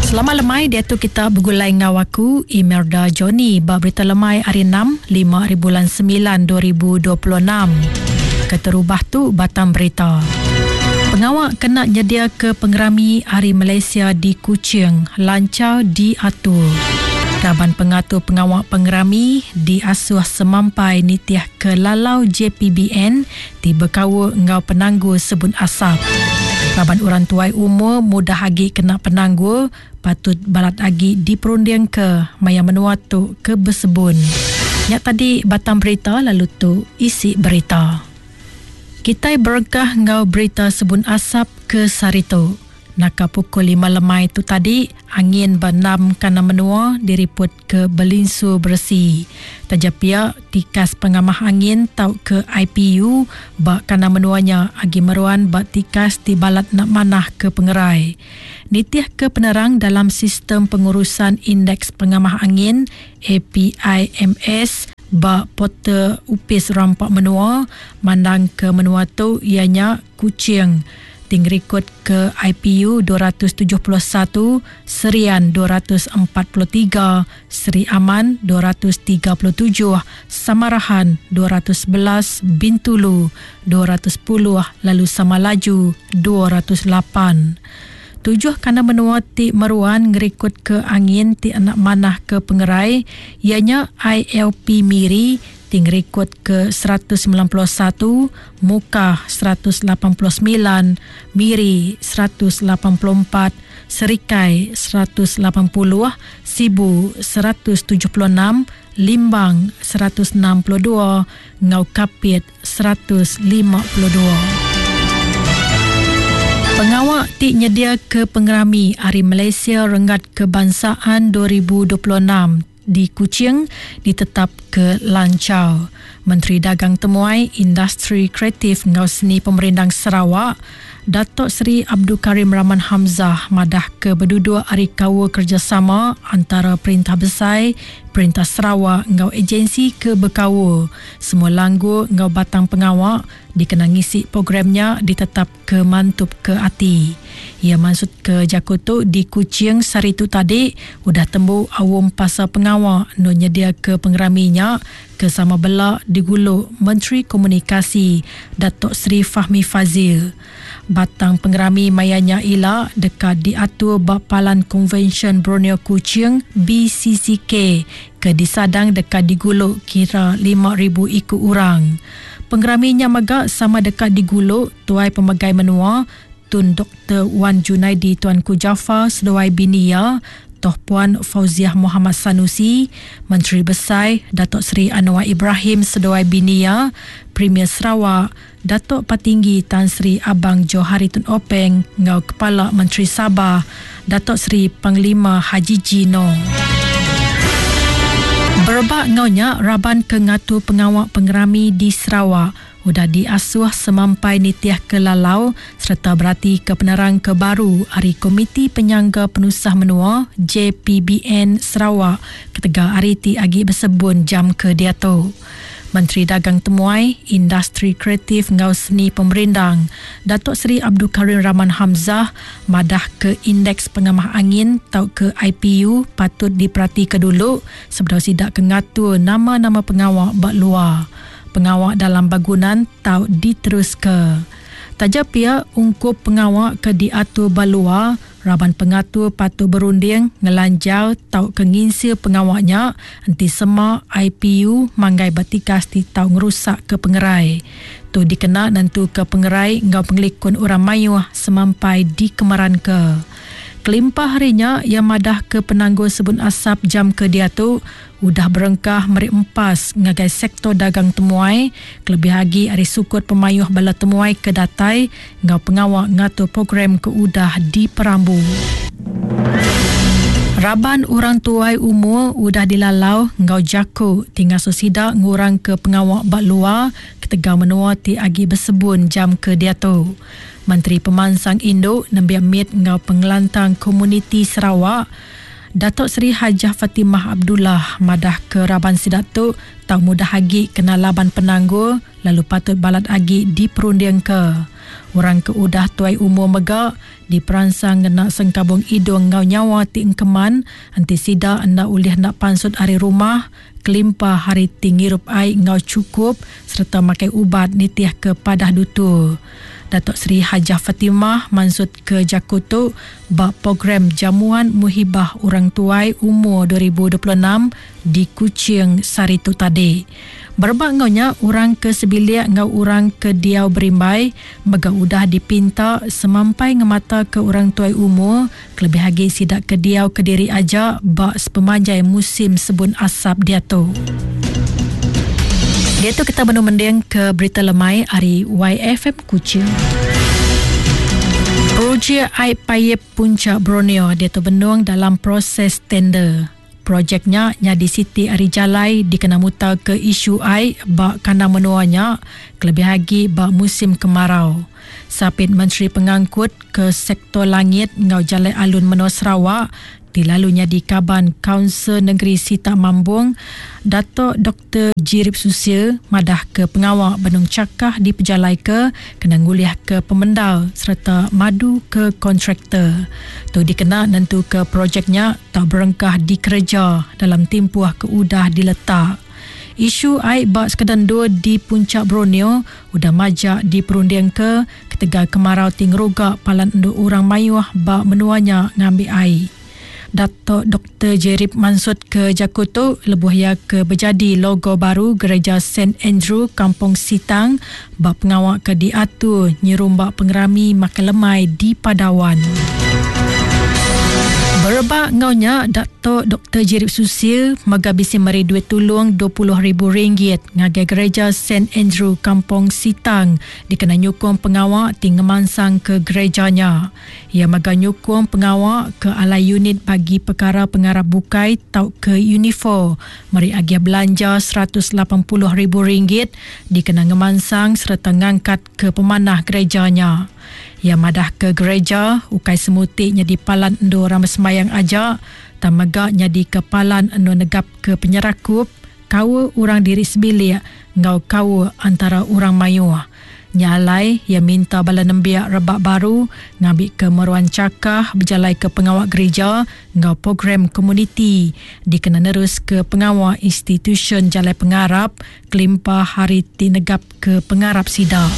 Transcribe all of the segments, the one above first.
Selamat lemai, dia tu kita bergulai dengan aku Imelda Johnny. Berita lemai hari 6, 5 bulan 9, 2026. Keterubah tu batang berita. Pengawal kena nyedia ke pengerami Hari Malaysia di Kuching, lancar diatur. Raban pengatur pengawal pengerami diasuh semampai nitiah ke lalau JPBN tiba kawa ngau penangguh sebun asap. Raban orang tuai umur mudah agi kena penangguh patut balat agi diperunding ke maya menua tu ke bersebun. Nyak tadi batang berita lalu tu isi berita. Kita berkah ngau berita sebun asap ke Sarito. Naka pukul 5 lemai tu tadi, angin benam kana menua diriput ke Belinsu bersih. Tajapia tikas pengamah angin tau ke IPU bak kana menuanya agi meruan bak tikas di balat nak manah ke pengerai. Nitiah ke penerang dalam sistem pengurusan indeks pengamah angin APIMS bak portal upis rampak menua mandang ke menua tu ianya Kuching. Ting rekod ke IPU 271, Serian 243, Seri Aman 237, Samarahan 211, Bintulu 210, lalu Samalaju 208. Tujuh kana menua ti meruan ngerekod ke angin ti anak manah ke pengerai ianya ILP Miri ting rekod ke 191, Muka 189, Miri 184, Serikai 180, Sibu 176, Limbang 162, Ngau Kapit 152. Pengawal ti nyedia ke pengerami Hari Malaysia Renggat Kebangsaan 2026 di Kuching ditetap ke lancar. Menteri Dagang Temuai Industri Kreatif ngau seni Pemerintah Sarawak Datuk Seri Abdul Karim Rahman Hamzah madah ke berdua hari kawa kerjasama antara Perintah Besar, Perintah Sarawak ngau agensi ke berkawa. Semua langgur ngau batang pengawal dikenang isi programnya ditetap ke mantup ke hati. Ia maksud ke Jakarta di Kuching sari tu tadi udah tembu awam pasal pengawal no nyedia ke pengeraminya ke sama bela diguluk Menteri Komunikasi Datuk Seri Fahmi Fazil. Batang pengerami mayanya ila dekat diatur Bapalan Konvensyen Borneo Kuching BCCK ke disadang dekat diguluk kira 5,000 ikut orang. Pengeraminya magak sama dekat diguluk tuai pemagai menua Tun Dr. Wan Junaidi Tuanku Jaafar Seduai Binia, Toh Puan Fauziah Muhammad Sanusi, Menteri Besar Datuk Seri Anwar Ibrahim Seduai Binia, Premier Sarawak Datuk Patinggi Tan Sri Abang Johari Tun Openg ngau Kepala Menteri Sabah Datuk Seri Panglima Haji Jino. Berbak ngaunya Raban ke ngatur pengawal pengerami di Sarawak sudah diasuh semampai nitiah ke lalau serta berarti ke penerang ke baru Hari Komiti Penyangga Penusah Menua JPBN Sarawak ketiga hari ti agi bersebun jam ke diatur. Menteri Dagang Temuai Industri Kreatif ngau seni Pemerintah Datuk Seri Abdul Karim Rahman Hamzah madah ke indeks pengamah angin tau ke IPU patut diperhati ke dulu sebab sidak ke ngatur nama-nama pengawal bak luar. Pengawal dalam bangunan tau diterus ke. Tajapia ungkup pengawal ke diatur balua, Raban pengatur patut berunding ngelanjau tau kenginsia pengawalnya anti semak IPU manggai batikas di tau ngerusak ke pengerai. Tu dikena nantu ke pengerai ngau pengelikun orang mayuh semampai di kemaran ke. Kelimpah harinya yang madah ke penangguh sebun asap jam ke dia tu udah berengkah merik empas ngagai sektor dagang temuai kelebih lagi hari sukut pemayuh bala temuai ke datai ngau pengawal ngatur program ke udah di Perambu. Raban orang tuai umur udah dilalau ngau jaku tinggal susida ngurang ke pengawal bak luar ketegau menua ti agi bersebun jam ke dia tu. Menteri Pemansang Induk Nabi Amit ngau pengelantang komuniti Sarawak Datuk Seri Hajah Fatimah Abdullah madah ke Raban sidak tu tak mudah agi kena laban penangguh lalu patut balat agi diperunding ke. Orang ke udah tuai umur megak diperansang nak sengkabung hidung ngau nyawa ti engkeman anti sida anda ulih nak pansut hari rumah kelimpah hari tinggirup ai ngau cukup serta makai ubat nitiah ke padah dutu. Datuk Seri Hajah Fatimah mansut ke Jakutu bak program jamuan muhibah orang tuai umur 2026 di Kuching Saritu tadi. Berbak ngaunya orang ke sebiliak ngau orang ke Diau Berimbai mega udah dipinta semampai ngemata ke orang tuai umur kelebih lagi sidak ke Diau Kediri aja bak sepemanjai musim sebun asap dia tu. Dia tu kita mendeng ke berita lemai hari YFM Kuching. Projek Air Payep Puncak Borneo dia tu benung dalam proses tender. Projeknya di Siti Arijalai dikena muta ke isu air bak kandang menuanya kelebih lagi bak musim kemarau. Sapit Menteri Pengangkut ke sektor langit ngau Jalai Alun Menua Sarawak dilalunya di Kaban Kaunsil Negeri Sita Mambung, Datuk Dr. Jirip Susia madah ke pengawak Benung Cakah di Pejalai ke kena nguliah ke pemendal serta madu ke kontraktor. Tu dikena nentu ke projeknya tak berengkah dikerja dalam tempoh ke udah diletak. Isu air bak sekedandua di Puncak Borneo udah majak diperunding ke ketegal kemarau tingrogak palan enduk orang mayuah bak menuanya ngambil air. Datuk Dr. Jerip mansut ke Jakutu lebuh ya ke berjadi logo baru Gereja St. Andrew Kampung Sitang bak pengawak ke diatur nyerumbak pengerami makan lemai di Padawan. Berbak ngaunya Datuk Dr. Jirip Susil magabisi meri duit tolong RM20,000 ngagai Gereja St. Andrew Kampung Sitang dikena nyukung pengawak tinggal mansang ke gerejanya. Ia maga nyukung pengawak ke alai unit bagi perkara pengarah bukai tau ke Unifor meri agia belanja RM180,000 dikena ngemansang serta ngangkat ke pemanah gerejanya. Ia madah ke gereja ukai semutiknya di palan endo ramai semayang aja tamagaknya di kepalan endo negap ke penyerakup kawa orang diri sebilik ngau kawa antara orang mayuah. Nyalai ia minta bala nembiak rebak baru ngambil ke Meruan Cakah berjalai ke pengawak gereja ngau program komuniti dikena nerus ke pengawak institution jalai pengarap kelimpah hari tinegap ke pengarap sidak.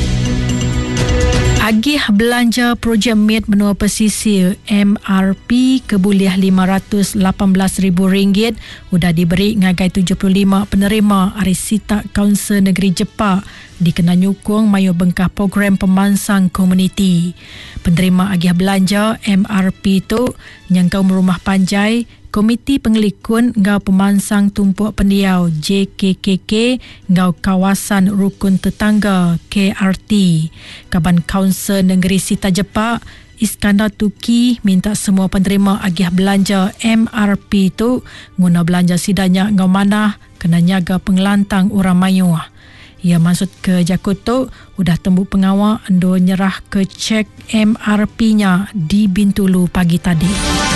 Agih belanja projek MIT Benua Pesisir MRP kebuliah RM518,000 sudah diberi ngagai 75 penerima Arisita Kaunsil Negeri Jepak dikena nyukung mayu bengkah program pemansang komuniti. Penerima agih belanja MRP itu nyangkau merumah panjai Komiti Pengelikun ngau pemansang tumpuk pendiau JKKK ngau kawasan rukun tetangga KRT. Kaban Kaunsil Negeri Sita Jepak Iskandar Tuki minta semua penerima agih belanja MRP itu guna belanja sidanya ngau manah kena nyaga pengelantang orang mayuah. Ia maksud ke Jakutu udah tembuk pengawak endo nyerah ke cek MRP-nya di Bintulu pagi tadi.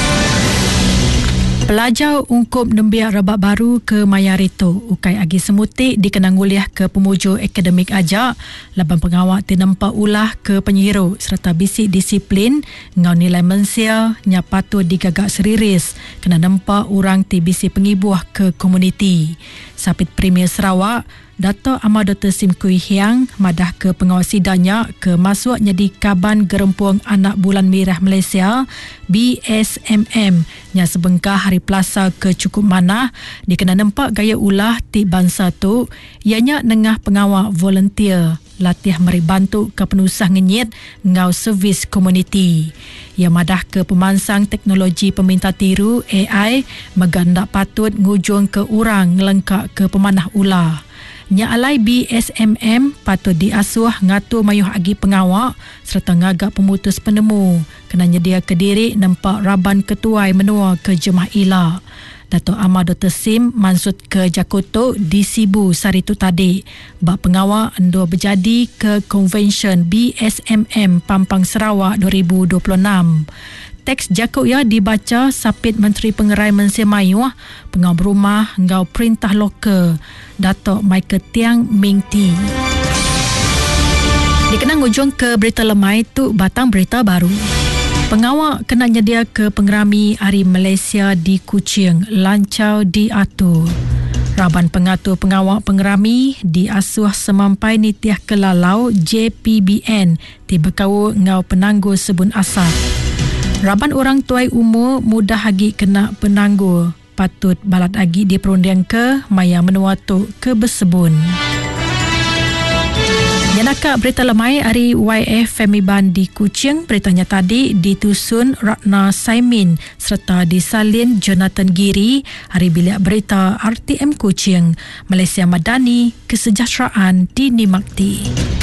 Pelajar ungkup nembiak rebak baru ke Mayarito ukai agi semutik dikenang nguliah ke pemujur akademik ajak laban pengawak tinampak ulah ke penyiru serta bisik disiplin ngau nilai mensia nya patut digagak seriris kena nampak orang ti bisik pengibuah ke komuniti. Sapit Premier Sarawak Dato' Ahmad Dr. Sim Kui Hiang madah ke pengawas sidanya ke masuknya di Kaban Gerempuang Anak Bulan Merah Malaysia BSMM yang sebengkah hari Selasa ke cukup manah dikena nampak gaya ulah ti bangsa tu ianya nengah pengawak volunteer latih meri bantu ke penusah ngenyit ngau servis komuniti. Ia madah ke pemansang teknologi peminta tiru AI megandak patut ngujung ke orang ngelengkak ke pemanah ulah. Nya alai BSMM patut diasuh ngatur mayuh agi pengawak serta ngagak pemutus penemu kena nyedia ke diri nampak raban ketuai menua ke jemaah ila. Dato' Ahmad Dr. Sim mansut ke Jakutu di Sibu Saritu tadi bak pengawak endo berjadi ke Convention BSMM Pampang Sarawak 2026. Teks Jakut ya dibaca sapit Menteri Pengerai Mensia Mayuah, Pengawal Rumah ngau Perintah Lokal, Datuk Michael Tiang Ming Ti. Dikenang ujung ke berita lemai tu batang berita baru. Pengawal kena nyedia ke pengerami Hari Malaysia di Kuching, lancau diatur. Raban pengatur pengawal pengerami di Asuh Semampai Nitiah Kelalau JPBN tiba kau ngau penangguh sebun asap. Raban orang tuai umur mudah agi kena penangguh. Patut balat agi di perundang ke maya menuatuk ke bersebun. Yanaka berita lemai hari YF Femiban di Kuching, beritanya tadi ditusun Ratna Saimin serta disalin Jonathan Giri, hari bilik berita RTM Kuching, Malaysia Madani, kesejahteraan dinikmati.